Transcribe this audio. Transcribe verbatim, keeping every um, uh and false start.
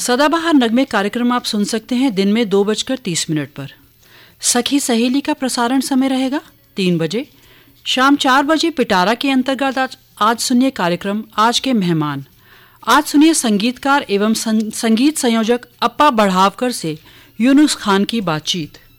सदाबहार नगमे कार्यक्रम आप सुन सकते हैं दिन में दो बजकर तीस मिनट पर। सखी सहेली का प्रसारण समय रहेगा तीन बजे। शाम चार बजे पिटारा के अंतर्गत आज, आज सुनिए कार्यक्रम आज के मेहमान। आज सुनिए संगीतकार एवं संगीत संयोजक अप्पा बढ़ावकर से यूनुस खान की बातचीत।